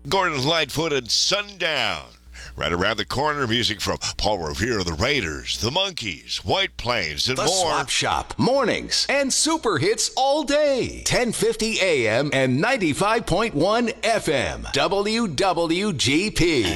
Gordon Lightfoot and Sundown. Right around the corner, music from Paul Revere, the Raiders, the Monkees, White Plains, and The more. Swap Shop, mornings, and super hits all day. 1050 AM and 95.1 FM. WWGP.